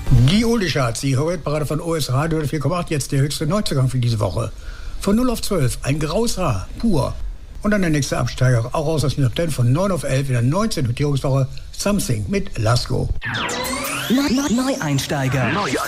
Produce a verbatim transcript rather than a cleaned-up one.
Die Oldie-Charts, die Hörparade von O S Radio vier Komma acht, jetzt der höchste Neuzugang für diese Woche. Von null auf zwölf, ein graues Haar, pur. Und dann der nächste Absteiger, auch aus aus dem Top zehn, von neun auf elf, in der neunzehnten Notierungswoche, Something mit Lasko. Neu- Neu- Neueinsteiger. Neueinsteiger.